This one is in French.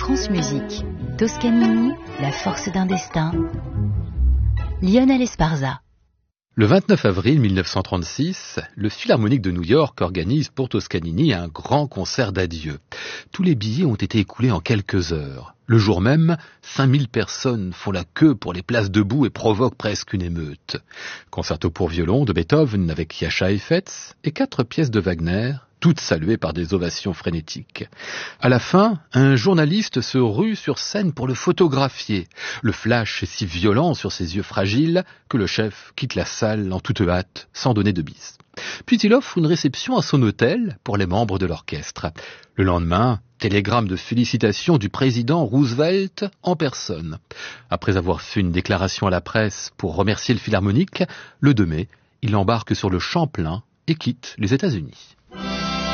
France Musique, Toscanini, la force d'un destin. Lionel Esparza. Le 29 avril 1936, le Philharmonique de New York organise pour Toscanini un grand concert d'adieu. Tous les billets ont été écoulés en quelques heures. Le jour même, 5000 personnes font la queue pour les places debout et provoquent presque une émeute. Concerto pour violon de Beethoven avec Jascha Heifetz et 4 pièces de Wagner, toutes saluées par des ovations frénétiques. À la fin, un journaliste se rue sur scène pour le photographier. Le flash est si violent sur ses yeux fragiles que le chef quitte la salle en toute hâte, sans donner de bis. Puis il offre une réception à son hôtel pour les membres de l'orchestre. Le lendemain, télégramme de félicitations du président Roosevelt en personne. Après avoir fait une déclaration à la presse pour remercier le Philharmonique, le 2 mai, il embarque sur le Champlain et quitte les États-Unis.